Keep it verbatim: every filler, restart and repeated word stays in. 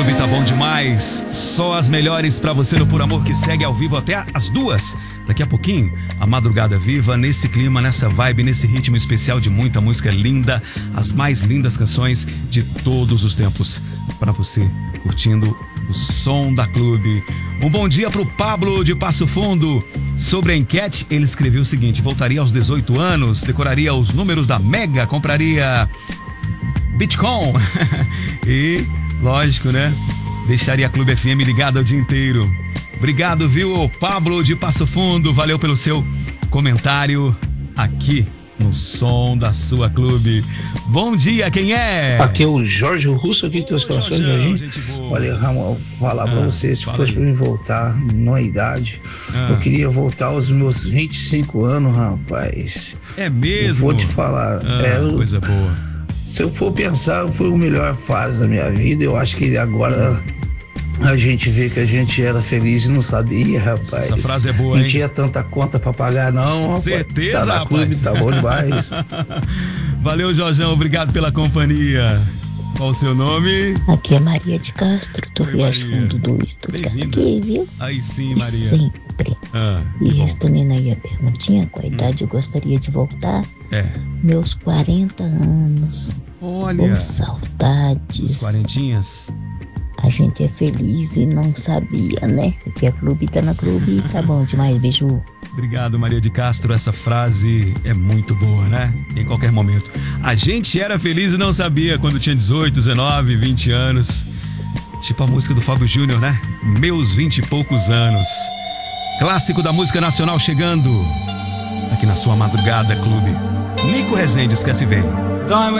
Clube tá bom demais. Só as melhores pra você no Por Amor, que segue ao vivo até as duas. Daqui a pouquinho, a Madrugada Viva, nesse clima, nessa vibe, nesse ritmo especial de muita música linda. As mais lindas canções de todos os tempos. Pra você, curtindo o som da Clube. Um bom dia pro Pablo de Passo Fundo. Sobre a enquete, ele escreveu o seguinte: voltaria aos dezoito anos, decoraria os números da Mega, compraria Bitcoin e, lógico, né, deixaria a Clube F M ligada o dia inteiro. Obrigado, viu, Pablo de Passo Fundo, valeu pelo seu comentário aqui no som da sua Clube. Bom dia, quem é? Aqui é o Jorge Russo, aqui que tem os corações da gente. Olha, Ramon, vou falar ah, pra você, se fosse pra mim voltar numa idade, ah. eu queria voltar aos meus vinte e cinco anos, rapaz. É mesmo? Eu vou te falar. Ah, é, coisa boa. Se eu for pensar, foi a melhor fase da minha vida. Eu acho que agora a gente vê que a gente era feliz e não sabia, rapaz. Essa frase é boa, não hein? tinha tanta conta pra pagar, não. Rapaz. Certeza, tá na rapaz. Clube, tá bom demais. Valeu, Jorjão, obrigado pela companhia. Qual o seu nome? Aqui é Maria de Castro, do Riacho Fundo do Estou ligado aqui, viu? Aí sim, E Maria. sempre. Ah, e respondendo aí a perguntinha, qual a idade eu gostaria de voltar? É. Meus quarenta anos. Olha. Com saudades. Os quarentinhas. A gente é feliz e não sabia, né? Aqui a Clube tá na Clube, tá bom demais, beijo. Obrigado, Maria de Castro, essa frase é muito boa, né? Em qualquer momento. A gente era feliz e não sabia quando tinha dezoito, dezenove, vinte anos. Tipo a música do Fábio Júnior, né? Meus vinte e poucos anos. Clássico da música nacional chegando aqui na sua Madrugada Clube. Nico Rezende, esquece vem.